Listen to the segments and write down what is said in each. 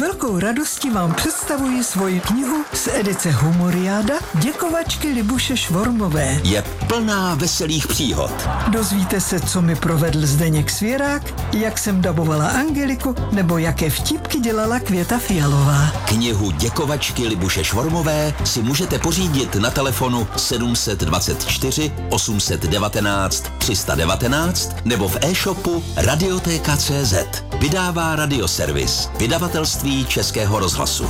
velkou radostí vám představuji svoji knihu z edice Humoriáda Děkovačky Libuše Švormové. Je plná veselých příhod. Dozvíte se, co mi provedl Zdeněk Svěrák, jak jsem dabovala Angeliku, nebo jaké vtipky dělala Květa Fialová. Knihu Děkovačky Libuše Švormové si můžete pořídit na telefonu 724 819 319 nebo v e-shopu Radioteka.cz. Vydává Radioservis, vydavatelství Českého rozhlasu.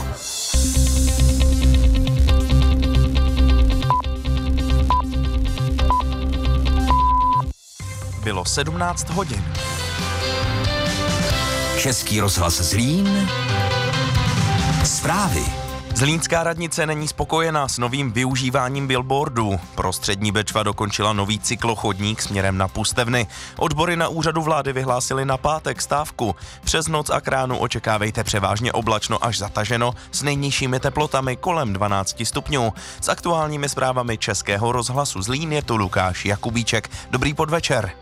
Bylo 17 hodin. Český rozhlas Zlín. Zprávy. Zlínská radnice není spokojená s novým využíváním billboardů. Prostřední Bečva dokončila nový cyklochodník směrem na Pustevny. Odbory na úřadu vlády vyhlásily na pátek stávku. Přes noc a k ránu očekávejte převážně oblačno až zataženo s nejnižšími teplotami kolem 12 stupňů. S aktuálními zprávami Českého rozhlasu Zlín je tu Lukáš Jakubíček. Dobrý podvečer.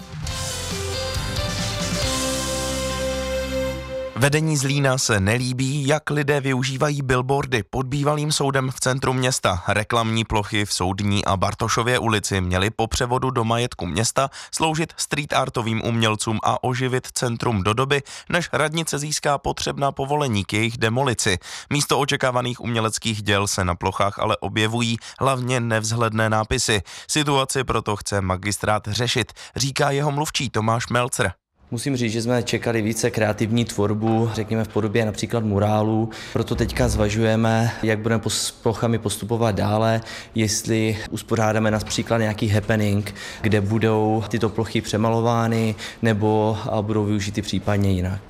Vedení Zlína se nelíbí, jak lidé využívají billboardy pod bývalým soudem v centru města. Reklamní plochy v Soudní a Bartošově ulici měly po převodu do majetku města sloužit street artovým umělcům a oživit centrum do doby, než radnice získá potřebná povolení k jejich demolici. Místo očekávaných uměleckých děl se na plochách ale objevují hlavně nevzhledné nápisy. Situaci proto chce magistrát řešit, říká jeho mluvčí Tomáš Melcer. Musím říct, že jsme čekali více kreativní tvorbu, řekněme v podobě například murálů. Proto teďka zvažujeme, jak budeme s plochami postupovat dále, jestli uspořádáme například nějaký happening, kde budou tyto plochy přemalovány nebo budou využity případně jinak.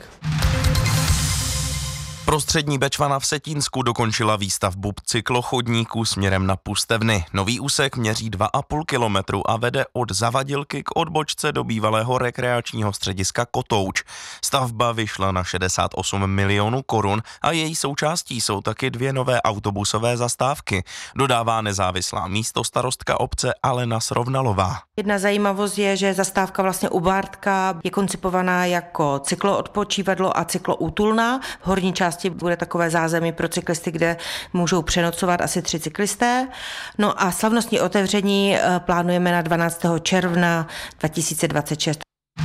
Prostřední Bečva na Vsetínsku dokončila výstavbu cyklochodníků směrem na Pustevny. Nový úsek měří 2,5 kilometru a vede od Zavadilky k odbočce do bývalého rekreačního střediska Kotouč. Stavba vyšla na 68 milionů korun a její součástí jsou taky 2 nové autobusové zastávky. Dodává nezávislá místostarostka obce Alena Srovnalová. Jedna zajímavost je, že zastávka vlastně u Bártka je koncipovaná jako cykloodpočívadlo a cykloútulná. V horní části bude takové zázemí pro cyklisty, kde můžou přenocovat asi 3 cyklisté. No a slavnostní otevření plánujeme na 12. června 2026.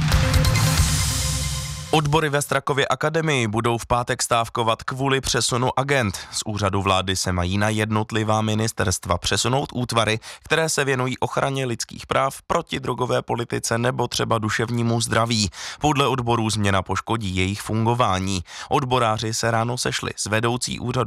Odbory ve Strakově akademii budou v pátek stávkovat kvůli přesunu agent. Z úřadu vlády se mají na jednotlivá ministerstva přesunout útvary, které se věnují ochraně lidských práv, protidrogové politice nebo třeba duševnímu zdraví. Podle odborů změna poškodí jejich fungování. Odboráři se ráno sešli s vedoucí úřadu